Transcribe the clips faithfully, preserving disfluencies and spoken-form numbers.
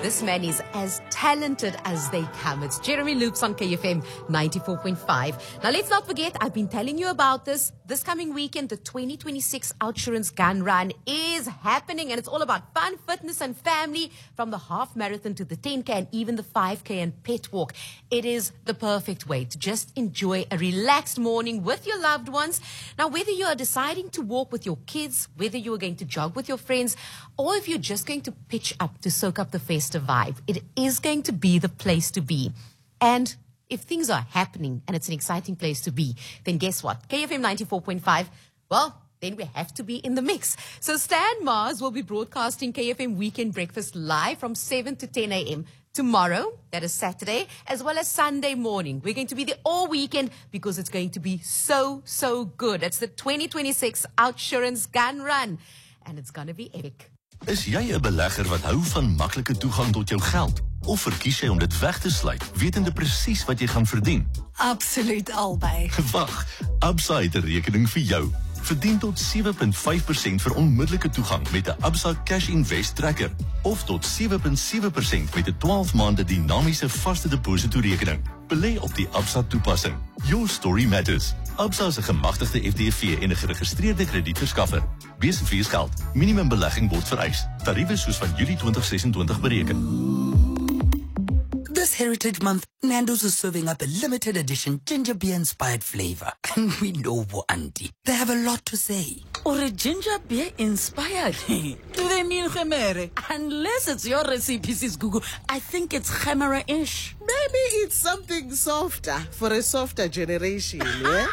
This man is as talented as they come. It's Jeremy Loops on K F M ninety-four point five. Now, let's not forget, I've been telling you about this. This coming weekend, the twenty twenty-six Outsurance Gun Run is happening, and it's all about fun, fitness, and family, from the half marathon to the ten K and even the five K and pet walk. It is the perfect way to just enjoy a relaxed morning with your loved ones. Now, whether you are deciding to walk with your kids, whether you are going to jog with your friends, or if you're just going to pitch up to soak up the festive vibe, it is going to be the place to be. And if things are happening and it's an exciting place to be, then guess what? K F M ninety-four point five, well, then we have to be in the mix. So Stan Mars will be broadcasting K F M Weekend Breakfast live from seven to ten a.m. tomorrow, that is Saturday, as well as Sunday morning. We're going to be there all weekend because it's going to be so, so good. It's the twenty twenty-six Outsurance Gun Run, and it's going to be epic. Is jy 'n belegger wat hou van maklike toegang tot jou geld? Of verkies jy om dit weg te sluit, wetende presies wat jy gaan verdien? Absoluut albei. Wag, Absa het 'n rekening vir jou. Verdien tot sewe punt vyf persent vir onmiddellike toegang met 'n Absa Cash Invest Tracker of tot sewe punt sewe persent met 'n twaalf maande dinamiese vaste depositorekening. Belê op die Absa toepassing. Your story matters. Absa is 'n gemagtigde F D V en 'n geregistreerde kredietverskaffer. Wees verfies geld. Minimum belegging word vereis. Tariewe soos van Julie twintig sesentwintig bereken. This Heritage Month, Nando's is serving up a limited edition ginger beer inspired flavor. And we know for Auntie, they have a lot to say. Or a ginger beer inspired. Do they mean gemere? Unless it's your recipe, Sis Gugu. I think it's gemere-ish. Maybe it's something softer for a softer generation, yeah?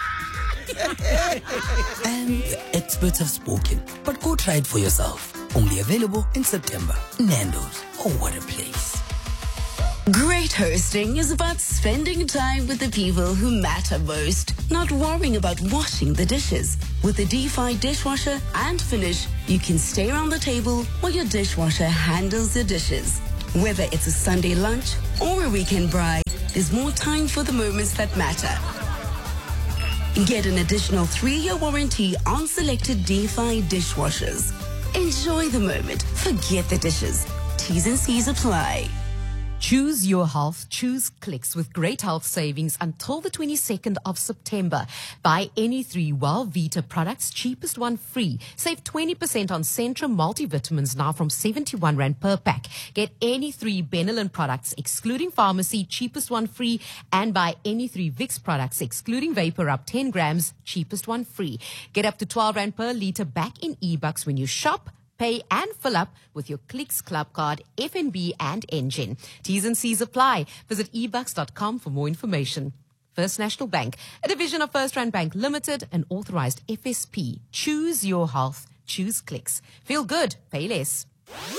And the experts have spoken. But go try it for yourself. Only available in September. Nando's. Oh, what a place. Great hosting is about spending time with the people who matter most, not worrying about washing the dishes. With the D five dishwasher and Finish, you can stay around the table while your dishwasher handles your dishes. Whether it's a Sunday lunch or a weekend bride, there's more time for the moments that matter. Get an additional three-year warranty on selected D five dishwashers. Enjoy the moment. Forget the dishes. T's and C's apply. Choose your health, choose Clicks with great health savings until the twenty-second of September. Buy any three Wellvita products, cheapest one free. Save twenty percent on Centrum multivitamins now from seventy-one rand per pack. Get any three Benelin products, excluding pharmacy, cheapest one free. And buy any three Vicks products, excluding Vapor Up ten grams, cheapest one free. Get up to twelve rand per litre back in e-bucks when you shop, pay and fill up with your Clicks Club card, F N B and Engine. T's and C's apply. Visit e bucks dot com for more information. First National Bank, a division of First Rand Bank Limited, an authorized F S P. Choose your health. Choose Clicks. Feel good. Pay less.